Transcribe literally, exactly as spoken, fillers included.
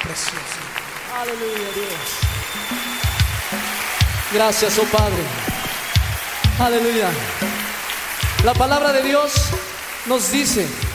precioso. Aleluya, Dios. Gracias, oh Padre. Aleluya. La palabra de Dios nos dice